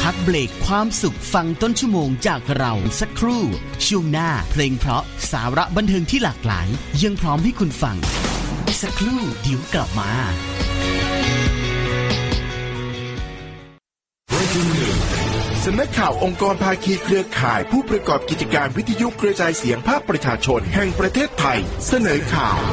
พักเบรกความสุขฟังต้นชั่วโมงจากเราสักครู่ช่วงหน้าเพลงเพราะสาระบันเทิงที่หลากหลายยังพร้อมให้คุณฟังสักครู่เดี๋ยวกลับมาสำนักข่าวองค์กรภาคีเครือข่ายผู้ประกอบกิจการวิทยุกระจายเสียงภาคประชาชนแห่งประเทศไทยเสนอข่าว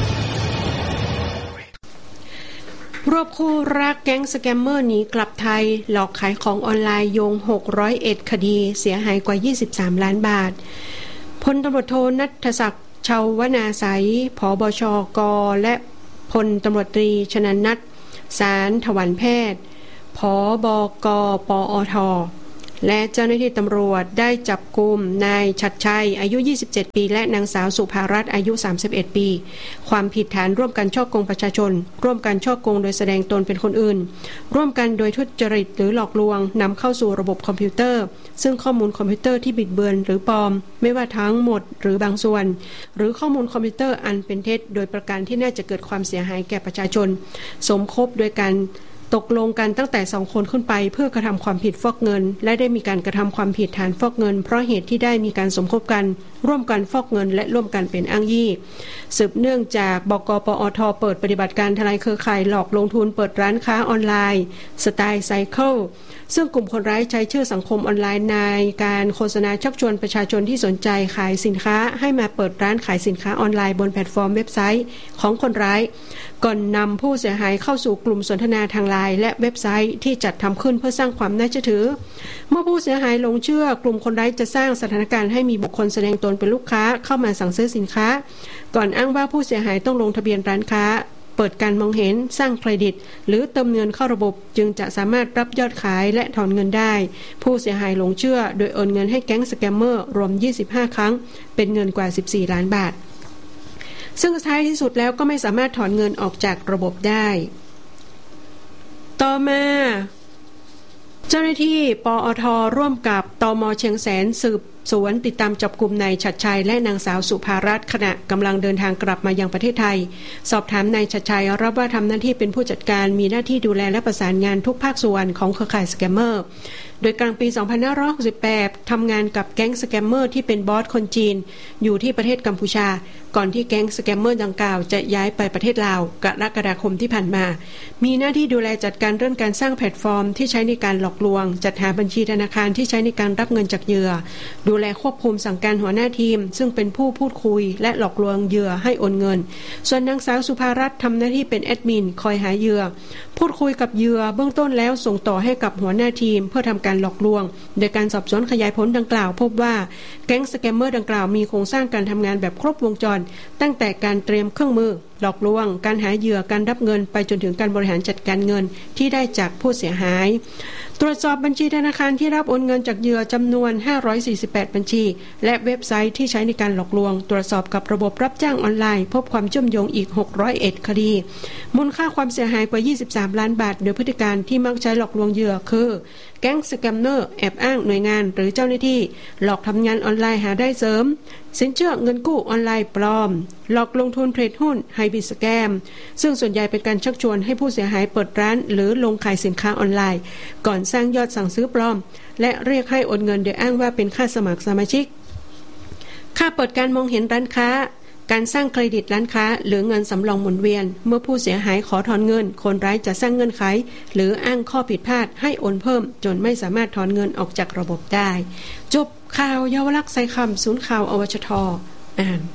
รวบคู่รักแก๊งสแกมเมอร์หนีกลับไทยหลอกขายของออนไลน์โยง601คดีเสียหายกว่า23ล้านบาทพลตำรวจโทณัฐศักดิ์ชาวนาไสผบชก.และพลตำรวจตรีชนันท์ นัท สารถวันแพทย์ผบก.ปอท.และเจ้าหน้าที่ตำรวจได้จับกุมนายชัดชัยอายุ27ปีและนางสาวสุภารัตน์อายุ31ปีความผิดฐานร่วมกันฉ้อโกงประชาชนร่วมกันฉ้อโกงโดยแสดงตนเป็นคนอื่นร่วมกันโดยทุจริตหรือหลอกลวงนำเข้าสู่ระบบคอมพิวเตอร์ซึ่งข้อมูลคอมพิวเตอร์ที่บิดเบือนหรือปลอมไม่ว่าทั้งหมดหรือบางส่วนหรือข้อมูลคอมพิวเตอร์อันเป็นเท็จโดยประการที่น่าจะเกิดความเสียหายแก่ประชาชนสมคบโดยการตกลงกันตั้งแต่2คนขึ้นไปเพื่อกระทำความผิดฟอกเงินและได้มีการกระทำความผิดฐานฟอกเงินเพราะเหตุที่ได้มีการสมคบกันร่วมกันฟอกเงินและร่วมกันเป็นอ้างยี่สืบเนื่องจากบก.ปอท.เปิดปฏิบัติการทลายเครือข่ายหลอกลงทุนเปิดร้านค้าออนไลน์สไตล์ไซเคิลซึ่งกลุ่มคนร้ายใช้ชื่อสังคมออนไลน์ในการโฆษณาชักชวนประชาชนที่สนใจขายสินค้าให้มาเปิดร้านขายสินค้าออนไลน์บนแพลตฟอร์มเว็บไซต์ของคนร้ายก่อนนำผู้เสียหายเข้าสู่กลุ่มสนทนาทางไลน์และเว็บไซต์ที่จัดทำขึ้นเพื่อสร้างความน่าเชื่อถือเมื่อผู้เสียหายหลงเชื่อกลุ่มคนร้ายจะสร้างสถานการณ์ให้มีบุคคลแสดงตนเป็นลูกค้าเข้ามาสั่งซื้อสินค้าก่อนอ้างว่าผู้เสียหายต้องลงทะเบียนร้านค้าเปิดการมองเห็นสร้างเครดิตหรือเติมเงินเข้าระบบจึงจะสามารถรับยอดขายและถอนเงินได้ผู้เสียหายหลงเชื่อโดยโอนเงินให้แก๊งสแกมเมอร์รวม25ครั้งเป็นเงินกว่า14ล้านบาทซึ่งท้ายที่สุดแล้วก็ไม่สามารถถอนเงินออกจากระบบได้ต่อมาเจ้าหน้าที่ปอท.ร่วมกับตม.เชียงแสนสืบสวนติดตามจับกุมนายชัดชัยและนางสาวสุภารัตน์ขณะกำลังเดินทางกลับมายังประเทศไทยสอบถามนายชัดชัยรับว่าทำหน้าที่เป็นผู้จัดการมีหน้าที่ดูแลและประสานงานทุกภาคส่วนของเครือข่ายสแกมเมอร์โดยกลางปี2568ทำงานกับแก๊งสแกมเมอร์ที่เป็นบอสคนจีนอยู่ที่ประเทศกัมพูชาก่อนที่แก๊งสแกมเมอร์ดังกล่าวจะย้ายไปประเทศลาวกรกฎาคมที่ผ่านมามีหน้าที่ดูแลจัดการเรื่องการสร้างแพลตฟอร์มที่ใช้ในการหลอกลวงจัดหาบัญชีธนาคารที่ใช้ในการรับเงินจากเหยื่อดูแลควบคุมสั่งการหัวหน้าทีมซึ่งเป็นผู้พูดคุยและหลอกลวงเหยื่อให้โอนเงินส่วนนางสาวสุภารัตน์ทำหน้าที่เป็นแอดมินคอยหาเหยื่อพูดคุยกับเหยื่อเบื้องต้นแล้วส่งต่อให้กับหัวหน้าทีมเพื่อทำการหลอกลวงโดยการสอบสวนขยายผลดังกล่าวพบว่าแก๊งสแกมเมอร์ดังกล่าวมีโครงสร้างการทำงานแบบครบวงจรตั้งแต่การเตรียมเครื่องมือหลอกลวงการหาเหยื่อการรับเงินไปจนถึงการบริหารจัดการเงินที่ได้จากผู้เสียหายตรวจสอบบัญชีธนาคารที่รับโอนเงินจากเหยื่อจำนวน548บัญชีและเว็บไซต์ที่ใช้ในการหลอกลวงตรวจสอบกับระบบรับจ้างออนไลน์พบความเชื่อมโยงอีก601คดีมูลค่าความเสียหายกว่า23ล้านบาทโดยพฤติการที่มักใช้หลอกลวงเหยื่อคือแก๊งสแกมเมอร์แอบอ้างหน่วยงานหรือเจ้าหน้าที่หลอกทำงานออนไลน์หาได้เสริมสินเชื่อเงินกู้ออนไลน์ปลอมหลอกลงทุนเทรดหุ้นไฮบริดสแกมซึ่งส่วนใหญ่เป็นการชักชวนให้ผู้เสียหายเปิดร้านหรือลงขายสินค้าออนไลน์ก่อนสร้างยอดสั่งซื้อปลอมและเรียกให้โอนเงินโดยอ้างว่าเป็นค่าสมัครสมาชิกค่าเปิดการมองเห็นร้านค้าการสร้างเครดิตร้านค้าหรือเงินสำรองหมุนเวียนเมื่อผู้เสียหายขอถอนเงินคนร้ายจะสร้างเงื่อนไขหรืออ้างข้อผิดพลาดให้โอนเพิ่มจนไม่สามารถถอนเงินออกจากระบบได้จบข่าวเยาวลักษณ์ไซคำศูนย์ข่าวอวชท.อ่าน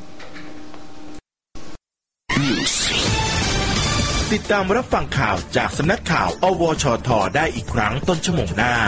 ติดตามรับฟังข่าวจากสำนักข่าวอวชท.ได้อีกครั้งต้นชั่วโมงหน้า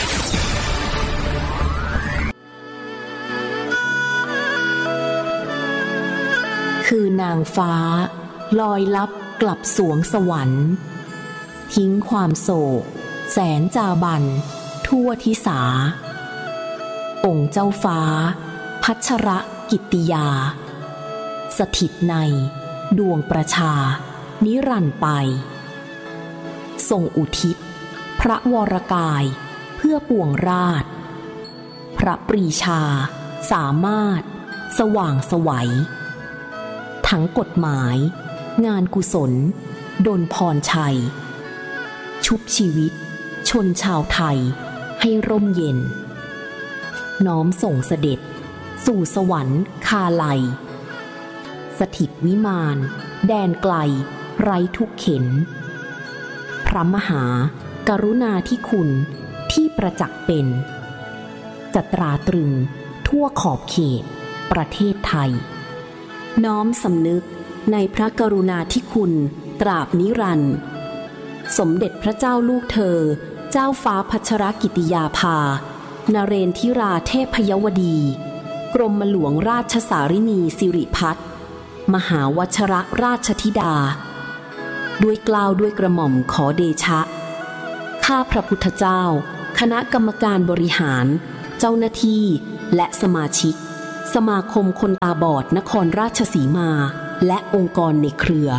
คือนางฟ้าลอยลับกลับสวงสวรรค์ทิ้งความโศกแสนจาบันทั่วทิสาองค์เจ้าฟ้าพัชรกิตติยาสถิตในดวงประชานิรันดร์ไปทรงอุทิศพระวรกายเพื่อปวงราชพระปรีชาสามารถสว่างไสวทั้งกฎหมายงานกุศลดลพรชัยชุบชีวิตชนชาวไทยให้ร่มเย็นน้อมส่งเสด็จสู่สวรรค์คาไลสถิตวิมานแดนไกลไร้ทุกเข็ญพระมหากรุณาธิคุณที่ประจักษ์เป็นจะตราตรึงทั่วขอบเขตประเทศไทยน้อมสำนึกในพระกรุณาธิคุณตราบนิรันดร์สมเด็จพระเจ้าลูกเธอเจ้าฟ้าพัชรกิติยาภานเรนทิราเทพยวดีกรมหลวงราชสารินีสิริพัฒน์มหาวชรราชธิดาด้วยเกล้าด้วยกระหม่อมขอเดชะข้าพระพุทธเจ้าคณะกรรมการบริหารเจ้าหน้าที่และสมาชิกสมาคมคนตาบอดนครราชสีมาและองค์กรในเครือ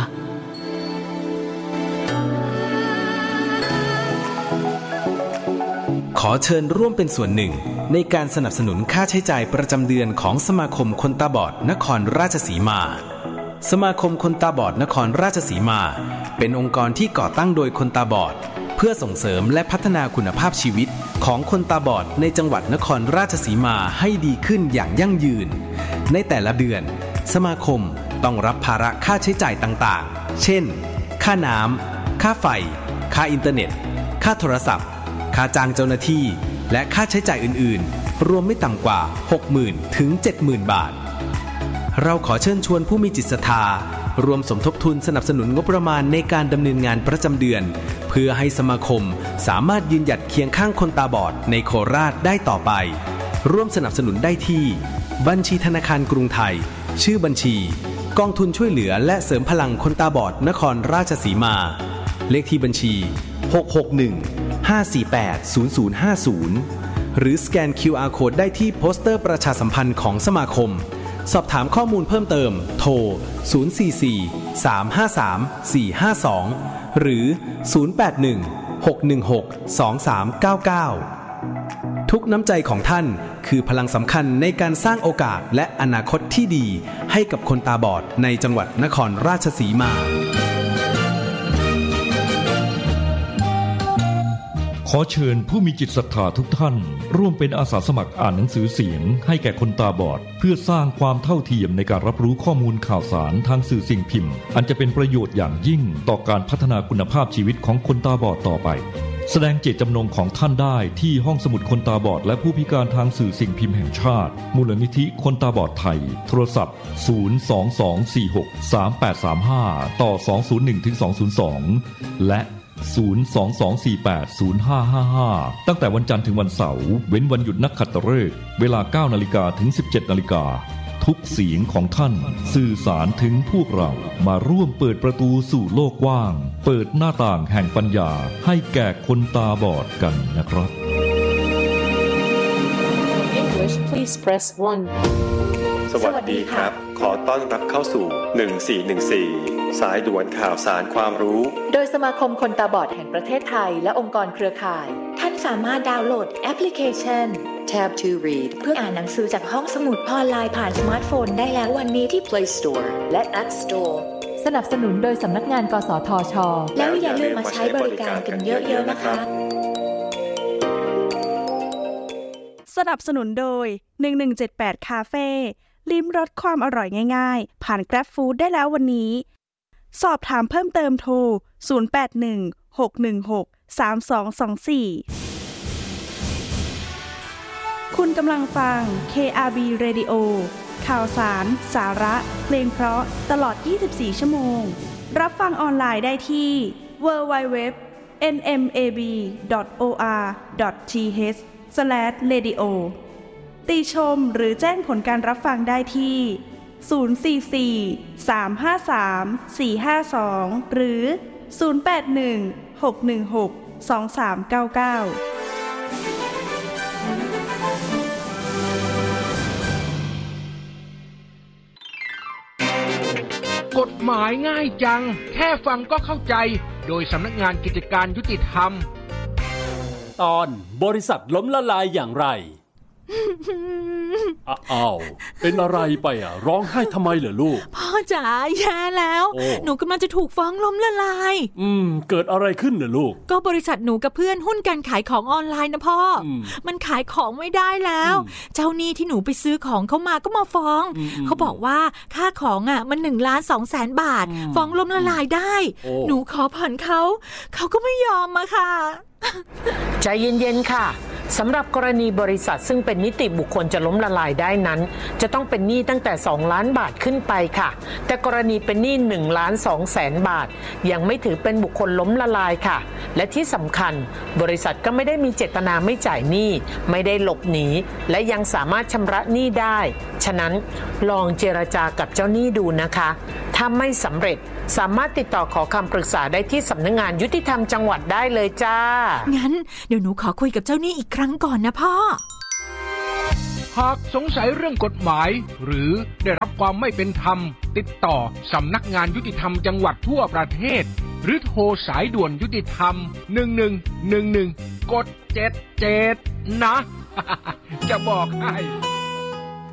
ขอเชิญร่วมเป็นส่วนหนึ่งในการสนับสนุนค่าใช้จ่ายประจำเดือนของสมาคมคนตาบอดนครราชสีมาสมาคมคนตาบอดนครราชสีมาเป็นองค์กรที่ก่อตั้งโดยคนตาบอดเพื่อส่งเสริมและพัฒนาคุณภาพชีวิตของคนตาบอดในจังหวัดนครราชสีมาให้ดีขึ้นอย่างยั่งยืนในแต่ละเดือนสมาคมต้องรับภาระค่าใช้จ่ายต่างๆเช่นค่าน้ำค่าไฟค่าอินเทอร์เน็ตค่าโทรศัพท์ค่าจ้างเจ้าหน้าที่และค่าใช้จ่ายอื่นๆรวมไม่ต่ำกว่า 60,000 ถึง 70,000 บาทเราขอเชิญชวนผู้มีจิตศรัทธารวมสมทบทุนสนับสนุนงบประมาณในการดำเนินงานประจำเดือนเพื่อให้สมาคมสามารถยืนหยัดเคียงข้างคนตาบอดในโคราชได้ต่อไปร่วมสนับสนุนได้ที่บัญชีธนาคารกรุงไทยชื่อบัญชีกองทุนช่วยเหลือและเสริมพลังคนตาบอดนครราชสีมาเลขที่บัญชี661-548-0050หรือสแกน QR Code ได้ที่โปสเตอร์ประชาสัมพันธ์ของสมาคมสอบถามข้อมูลเพิ่มเติมโทร044-353-452หรือ081-616-2399ทุกน้ำใจของท่านคือพลังสำคัญในการสร้างโอกาสและอนาคตที่ดีให้กับคนตาบอดในจังหวัดนครราชสีมาขอเชิญผู้มีจิตศรัทธาทุกท่านร่วมเป็นอาสาสมัครอ่านหนังสือเสียงให้แก่คนตาบอดเพื่อสร้างความเท่าเทียมในการรับรู้ข้อมูลข่าวสารทางสื่อสิ่งพิมพ์อันจะเป็นประโยชน์อย่างยิ่งต่อการพัฒนาคุณภาพชีวิตของคนตาบอดต่อไปแสดงเจตจำนงของท่านได้ที่ห้องสมุดคนตาบอดและผู้พิการทางสื่อสิ่งพิมพ์แห่งชาติมูลนิธิคนตาบอดไทยโทรศัพท์022463835ต่อ201-202และ022480555ตั้งแต่วันจันทร์ถึงวันเสาร์เว้นวันหยุดนักขัตฤกษ์เวลา 9:00 นถึง 17:00 นทุกเสียงของท่านสื่อสารถึงพวกเรามาร่วมเปิดประตูสู่โลกกว้างเปิดหน้าต่างแห่งปัญญาให้แก่คนตาบอดกันนะครับ English please press 1 สวัสดีครับขอต้อนรับเข้าสู่1414สายด่วนข่าวสารความรู้โดยสมาคมคนตาบอดแห่งประเทศไทยและองค์กรเครือข่ายท่านสามารถดาวน์โหลดแอปพลิเคชัน Tab to Read เพื่ออ่านหนังสือจากห้องสมุดออนไลน์ผ่านสมาร์ทโฟนได้แล้ววันนี้ที่ Play Store และ App Store สนับสนุนโดยสำนักงานกสทช. แล้วอย่าลืมมาใช้บริการกันเยอะๆนะคะสนับสนุนโดย1178คาเฟ่ลิ้มรสความอร่อยง่ายๆผ่าน Grab Food ได้แล้ววันนี้สอบถามเพิ่มเติมโทร0816163224คุณกำลังฟัง KRB Radio ข่าวสารสาระเพลงเพราะตลอด24ชั่วโมงรับฟังออนไลน์ได้ที่ www.nmab.or.th/radio ติชมหรือแจ้งผลการรับฟังได้ที่044-353-452หรือ081-616-2399 กฎหมายง่ายจังแค่ฟังก็เข้าใจโดยสำนักงานกิจการยุติธรรมตอนบริษัทล้มละลายอย่างไรอ้าวเป็นอะไรไปอ่ะร้องไห้ทำไมเหรอลูกพ่อจ๋าแย่แล้วหนูกำลังจะถูกฟ้องล้มละลายเกิดอะไรขึ้นเหรอลูกก็บริษัทหนูกับเพื่อนหุ้นกันขายของออนไลน์นะพ่อมันขายของไม่ได้แล้วเจ้าหนี้ที่หนูไปซื้อของเขามาก็มาฟ้องเขาบอกว่าค่าของอ่ะมัน1,200,000 บาทฟ้องล้มละลายได้หนูขอผ่อนเขาก็ไม่ยอมมาค่ะใจเย็นๆค่ะสำหรับกรณีบริษัทซึ่งเป็นนิติบุคคลจะล้มละลายได้นั้นจะต้องเป็นหนี้ตั้งแต่2 ล้านบาทขึ้นไปค่ะแต่กรณีเป็นหนี้1,200,000 บาทยังไม่ถือเป็นบุคคลล้มละลายค่ะและที่สำคัญบริษัทก็ไม่ได้มีเจตนาไม่จ่ายหนี้ไม่ได้หลบหนีและยังสามารถชำระหนี้ได้ฉะนั้นลองเจรจากับเจ้าหนี้ดูนะคะถ้าไม่สำเร็จสามารถติดต่อขอคำปรึกษาได้ที่สำนักงานยุติธรรมจังหวัดได้เลยจ้างั้นเดี๋ยวหนูขอคุยกับเจ้าหนี้อีกครั้งก่อนนะพ่อหากสงสัยเรื่องกฎหมายหรือได้รับความไม่เป็นธรรมติดต่อสำนักงานยุติธรรมจังหวัดทั่วประเทศหรือโทรสายด่วนยุติธรรม1111กด77นะ จะบอกให้